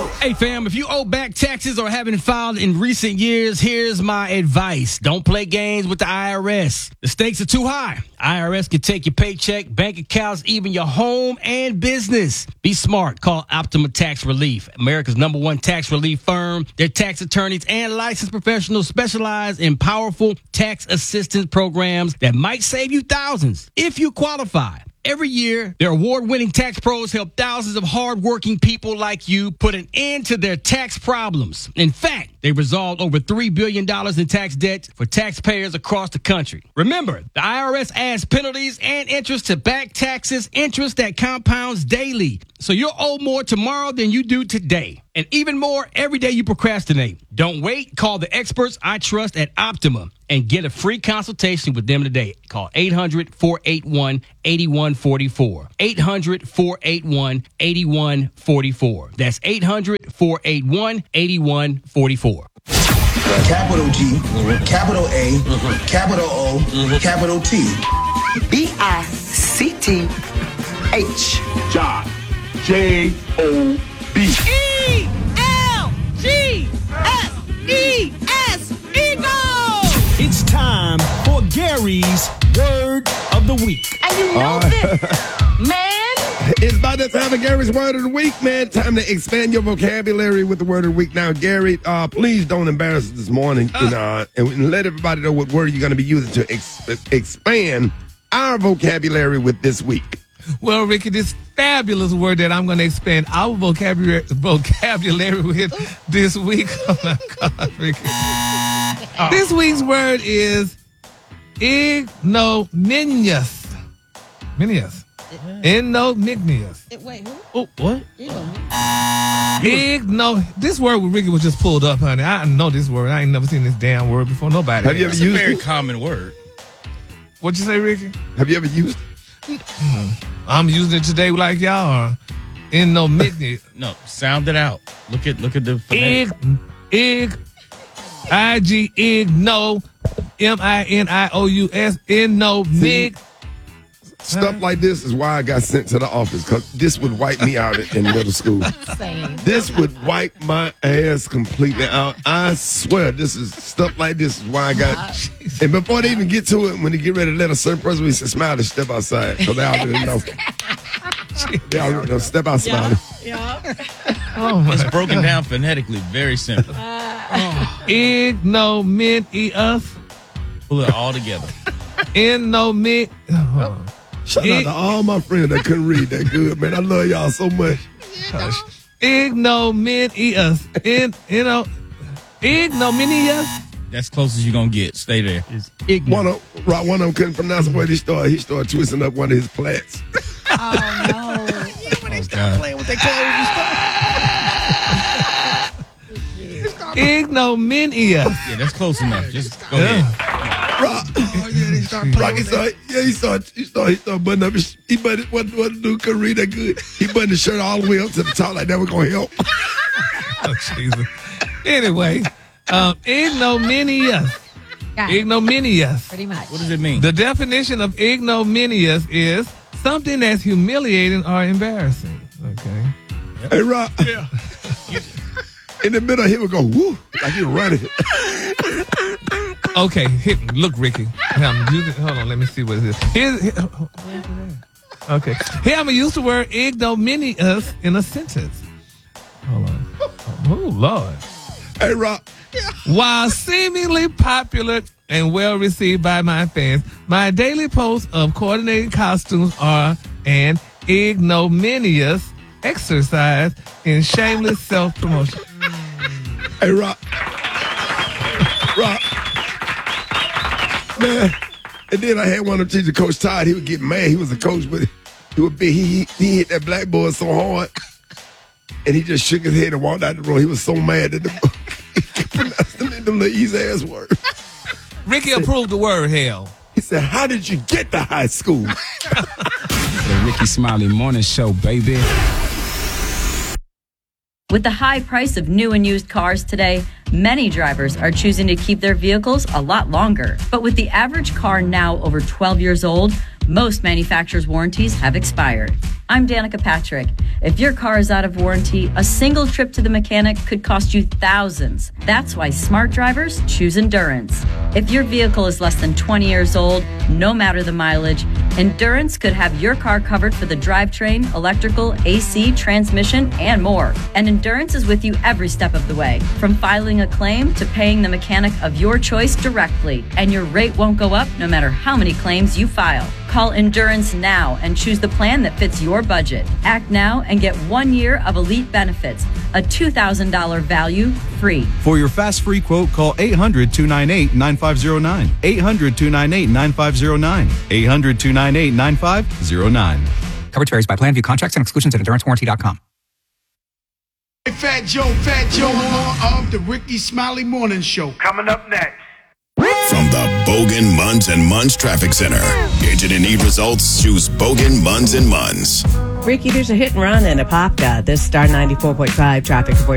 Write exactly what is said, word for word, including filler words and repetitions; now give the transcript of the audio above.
Hey, fam, if you owe back taxes or haven't filed in recent years, here's my advice. Don't play games with the I R S. The stakes are too high. I R S can take your paycheck, bank accounts, even your home and business. Be smart. Call Optima Tax Relief, America's number one tax relief firm. Their tax attorneys and licensed professionals specialize in powerful tax assistance programs that might save you thousands if you qualify. Every year, their award-winning tax pros help thousands of hardworking people like you put an end to their tax problems. In fact, they resolved over three billion dollars in tax debt for taxpayers across the country. Remember, the I R S adds penalties and interest to back taxes, interest that compounds daily. So you'll owe more tomorrow than you do today. And even more every day you procrastinate. Don't wait. Call the experts I trust at Optima and get a free consultation with them today. Call eight hundred, four eight one, eight one four four. eight hundred, four eight one, eight one four four. That's eight hundred, four eight one, eight one four four. Capital G, capital A, capital O, capital T. B I C T H. John. J O B. E L G S E S, Eagle! It's time for Gary's Word of the Week. And you know this, man. It's about that time of Gary's Word of the Week, man. Time to expand your vocabulary with the Word of the Week. Now, Gary, uh, please don't embarrass us this morning, uh, you know, and let everybody know what word you're going to be using to ex- expand our vocabulary with this week. Well, Ricky, this fabulous word that I'm going to expand our vocabulary vocabulary with this week. Oh, my God, Ricky. Oh. This week's word is ignominious. Minious. Ignominious. Wait, who? Oh, what? Igno. This word with Ricky was just pulled up, honey. I know this word. I ain't never seen this damn word before. Nobody. Have you ever It's used a very it? common word. What'd you say, Ricky? Have you ever used it? I'm using it today like y'all are. Ignominious. No, sound it out. Look at look at the Ig, phonetic. ig, I G, igno, M I N I O U S, igno, mig. Stuff like this is why I got sent to the office, because this would wipe me out in middle school. Same. This would wipe my ass completely out. I swear, this is stuff like this is why I got. And before they even get to it, when they get ready to let a certain person, we say, smile and step outside. So they already know. They already know. Step out, smile. Yeah. Oh my It's broken down phonetically, very simple. ignominious, Pull it all together. ignomin. Oh. Shout out to all my friends that couldn't read that good, man. I love y'all so much. Ignominious, in you know, ignominious. That's close as you're gonna get. Stay there. One of, right, one of them couldn't pronounce the word. He started, he started twisting up one of his plaits. Oh, no. When they start playing with their clothes, Ignominious. Yeah, that's close enough. Just go ahead. Rock, oh, yeah, they start playing Rock, he with their... started, yeah, he started, he started, he started buttoning up his, he buttoned, what, what the dude couldn't read that good. He buttoned the shirt all the way up to the top like that was going to help. Oh, Jesus. Anyway, um, ignominious. Got it. Ignominious. Pretty much. What does it mean? The definition of ignominious is something that's humiliating or embarrassing. Okay. Hey, Rock. Yeah. In the middle, he would go, woo, like he was running. Okay, hit, look, Ricky. Here, I'm using, hold on, let me see what it is. Here's, here, okay. Here I'm going to use the word ignominious in a sentence. Hold on. Oh, Lord. Hey, Rock. While seemingly popular and well received by my fans, my daily posts of coordinated costumes are an ignominious exercise in shameless self-promotion. Hey, Rock. Rock. Man. And then I had one of them teachers, Coach Todd. He would get mad. He was a coach, but he would be, he, he hit that blackboard so hard. And he just shook his head and walked out the room. He was so mad that the he pronounced them in them little easy ass words. Ricky approved the word hell. He said, how did you get to high school? The Ricky Smiley Morning Show, baby. With the high price of new and used cars today, many drivers are choosing to keep their vehicles a lot longer. But with the average car now over twelve years old, most manufacturers' warranties have expired. I'm Danica Patrick. If your car is out of warranty, a single trip to the mechanic could cost you thousands. That's why smart drivers choose Endurance. If your vehicle is less than twenty years old, no matter the mileage, Endurance could have your car covered for the drivetrain, electrical, A C, transmission, and more. And Endurance is with you every step of the way, from filing a claim to paying the mechanic of your choice directly. And your rate won't go up no matter how many claims you file. Call Endurance now and choose the plan that fits your budget. Act now and get one year of elite benefits, a two thousand dollars value free. For your fast free quote, call eight hundred, two nine eight, nine five zero nine. eight hundred, two nine eight, nine five zero nine. eight hundred, two nine eight, nine five zero nine. Coverage varies by plan. View contracts and exclusions at endurance warranty dot com. Hey, Fat Joe, Fat Joe of the Ricky Smiley Morning Show. Coming up next. From the Bogan, Munz and Munz Traffic Center. Agent and need results, choose Bogan, Munz and Munz. Ricky, there's a hit and run and a Popka. This Star ninety-four point five traffic report.